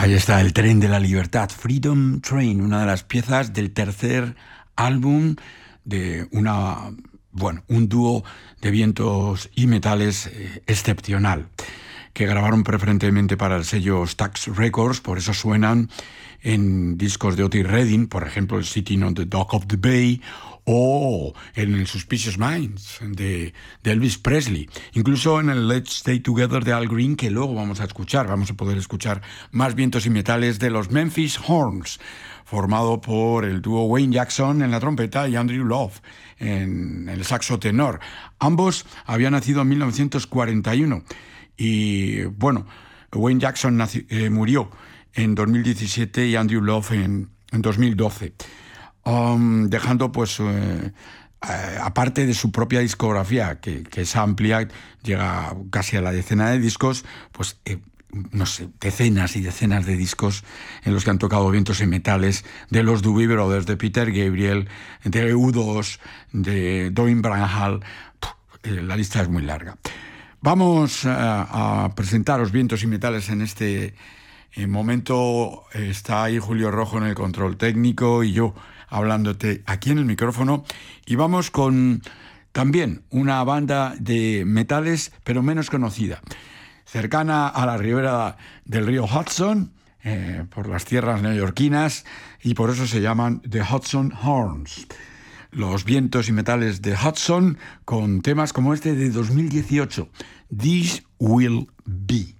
Ahí está el tren de la libertad, Freedom Train, una de las piezas del tercer álbum de un dúo de vientos y metales excepcional, que grabaron preferentemente para el sello Stax Records, por eso suenan en discos de Otis Redding, por ejemplo, el Sitting on the Dock of the Bay, o en el Suspicious Minds de Elvis Presley, incluso en el Let's Stay Together de Al Green, que luego vamos a poder escuchar más vientos y metales de los Memphis Horns, formado por el dúo Wayne Jackson en la trompeta y Andrew Love en el saxo tenor. Ambos habían nacido en 1941 y Wayne Jackson murió en 2017 y Andrew Love en 2012. Dejando aparte de su propia discografía, que es amplia, llega casi a la decena de discos, decenas y decenas de discos en los que han tocado vientos y metales de los Doobie Brothers, de Peter Gabriel, de U2, de Dwayne Bramhall. La lista es muy larga. Vamos a presentaros vientos y metales en este momento. Está ahí Julio Rojo en el control técnico y yo hablándote aquí en el micrófono, y vamos con también una banda de metales pero menos conocida, cercana a la ribera del río Hudson, por las tierras neoyorquinas, y por eso se llaman The Hudson Horns, los vientos y metales de Hudson, con temas como este de 2018, This Will Be.